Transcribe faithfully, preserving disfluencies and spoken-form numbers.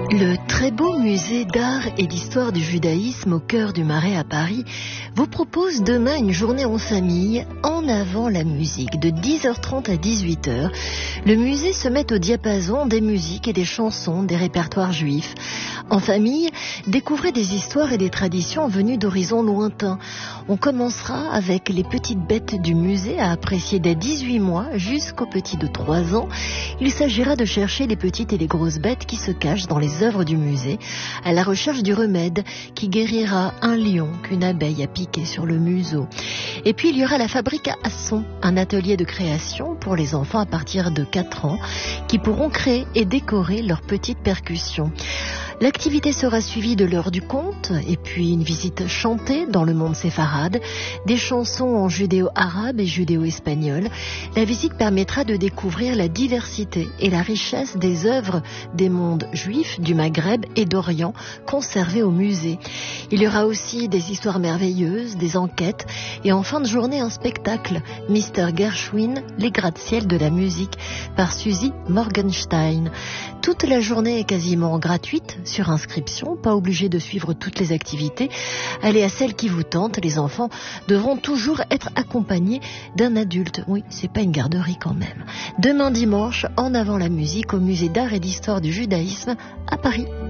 Le très beau musée d'art et d'histoire du judaïsme au cœur du Marais à Paris vous propose demain une journée en famille en avant la musique. De dix heures trente à dix-huit heures, le musée se met au diapason des musiques et des chansons des répertoires juifs. En famille, découvrez des histoires et des traditions venues d'horizons lointains. On commencera avec les petites bêtes du musée à apprécier dès dix-huit mois jusqu'aux petits de trois ans. Il s'agira de chercher les petites et les grosses bêtes qui se cachent dans les œuvres du musée, à la recherche du remède qui guérira un lion qu'une abeille a piqué sur le museau. Et puis il y aura la fabrique à son, un atelier de création pour les enfants à partir de quatre ans qui pourront créer et décorer leurs petites percussions. L'activité sera suivie de l'heure du conte et puis une visite chantée dans le monde séfarade, des chansons en judéo-arabe et judéo-espagnol. La visite permettra de découvrir la diversité et la richesse des œuvres des mondes juifs, du Maghreb et d'Orient conservées au musée. Il y aura aussi des histoires merveilleuses, des enquêtes et en fin de journée un spectacle, Mister Gershwin, les gratte-ciel de la musique, par Suzy Morgenstein. Toute la journée est quasiment gratuite sur inscription, pas obligé de suivre toutes les activités. Allez à celle qui vous tente, les enfants devront toujours être accompagnés d'un adulte. Oui, c'est pas une garderie quand même. Demain dimanche, en avant la musique au musée d'art et d'histoire du judaïsme à Paris.